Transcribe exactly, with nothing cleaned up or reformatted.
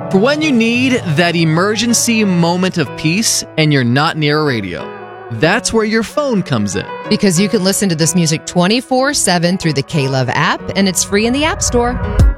For when you need that emergency moment of peace and you're not near a radio, that's where your phone comes in. Because you can listen to this music twenty-four seven through the K-Love app, and it's free in the App Store.